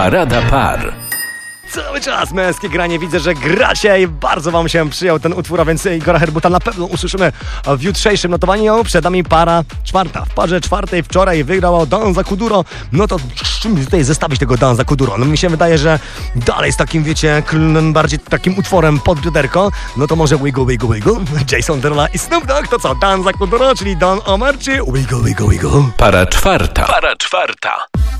Parada Par. Cały czas męskie granie, widzę, że gracie i bardzo wam się przyjął ten utwór, a więc Igora Herbuta na pewno usłyszymy w jutrzejszym notowaniu. Przed nami para czwarta. W parze czwartej wczoraj wygrała Danza Kuduro. No to czym tutaj zestawić tego Danza Kuduro? No mi się wydaje, że dalej z takim, wiecie, bardziej takim utworem pod bioderko. No to może Wiggle, Wiggle, Wiggle, Jason Derulo i Snoop Dogg. To co, Danza Kuduro, czyli Don Omar, czy Wiggle, Wiggle, Wiggle? Para czwarta.